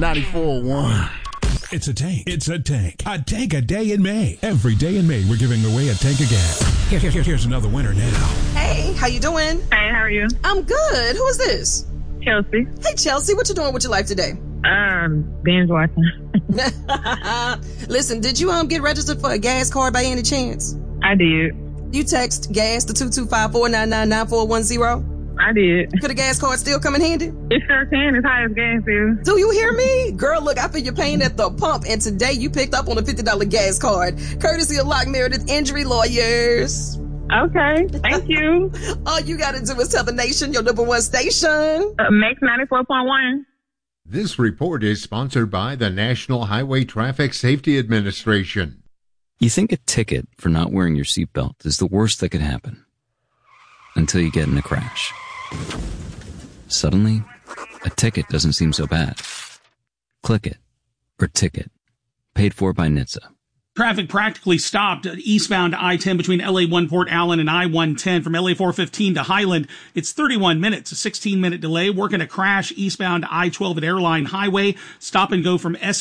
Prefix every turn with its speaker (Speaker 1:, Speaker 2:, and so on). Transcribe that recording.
Speaker 1: 94.1.
Speaker 2: It's a tank. It's a tank. A tank a day in May. Every day in May, we're giving away a tank of gas. Here's another winner now.
Speaker 3: Hey, how you doing?
Speaker 4: Hey, how are you?
Speaker 3: I'm good. Who is this?
Speaker 4: Chelsea.
Speaker 3: Hey, Chelsea, what you doing with your life today?
Speaker 4: Binge watching.
Speaker 3: Listen, did you get registered for a gas card by any chance?
Speaker 4: I did.
Speaker 3: You text gas to 225-499-9410?
Speaker 4: I did.
Speaker 3: Could a gas card still come in handy?
Speaker 4: It sure can. It's high as gas is.
Speaker 3: Do you hear me? Girl, look, I feel your pain at the pump, and today you picked up on a $50 gas card, courtesy of Locke Meredith Injury Lawyers.
Speaker 4: Okay, thank you.
Speaker 3: All you gotta do is tell the nation your number one station.
Speaker 4: Max 94.1.
Speaker 5: This report is sponsored by the National Highway Traffic Safety Administration.
Speaker 6: You think a ticket for not wearing your seatbelt is the worst that could happen. Until you get in a crash. Suddenly, a ticket doesn't seem so bad. Click it, or ticket. Paid for by NHTSA.
Speaker 7: Traffic practically stopped eastbound I-10 between LA1 Port Allen and I-110 from LA415 to Highland. It's 31 minutes, a 16-minute delay. Working a crash eastbound I-12 at Airline Highway. Stop and go from